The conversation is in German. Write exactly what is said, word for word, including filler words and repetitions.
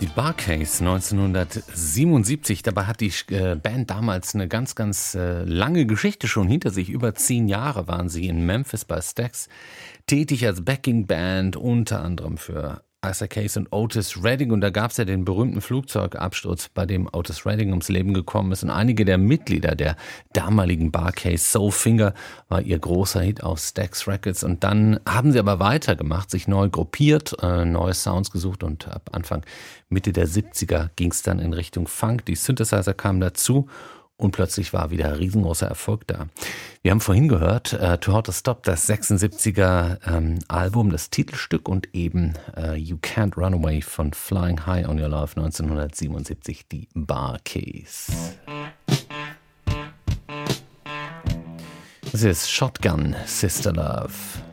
Bar-Kays neunzehnhundertsiebenundsiebzig. Dabei hat die äh, Band damals eine ganz, ganz äh, lange Geschichte schon hinter sich. Über zehn Jahre waren sie in Memphis bei Stax tätig als Backing-Band, unter anderem für Isaac Hayes und Otis Redding. Und da gab es ja den berühmten Flugzeugabsturz, bei dem Otis Redding ums Leben gekommen ist. Und einige der Mitglieder der damaligen Bar-Kays, Soulfinger, war ihr großer Hit auf Stax Records. Und dann haben sie aber weitergemacht, sich neu gruppiert, äh, neue Sounds gesucht. Und ab Anfang, Mitte der siebziger ging es dann in Richtung Funk. Die Synthesizer kamen dazu. Und plötzlich war wieder ein riesengroßer Erfolg da. Wir haben vorhin gehört, uh, To How to Stop, das sechsundsiebziger ähm, Album, das Titelstück und eben uh, You Can't Run Away von Flying High on Your Love neunzehnhundertsiebenundsiebzig, die Bar-Kays. Das ist Shotgun Sister Love.